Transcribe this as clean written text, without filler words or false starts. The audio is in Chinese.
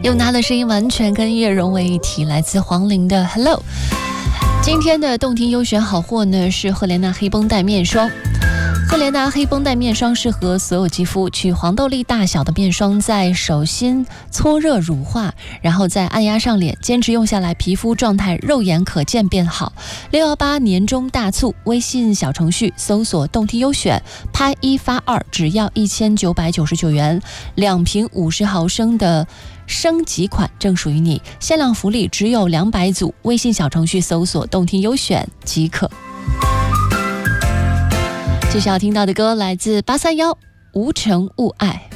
用他的声音完全跟音乐融为一体，来自黄龄的 Hello。 今天的动听优选好货呢是赫莲娜黑绷带面霜。赫莲娜黑绷带面霜适合所有肌肤，取黄豆粒大小的面霜在手心搓热乳化，然后再按压上脸，坚持用下来，皮肤状态肉眼可见变好。618年中大促，微信小程序搜索动听优选，拍1发2，只要1999元，2瓶50毫升的升级款正属于你，限量福利只有200组，微信小程序搜索动听优选即可。接下来要听到的歌来自831无尘雾爱。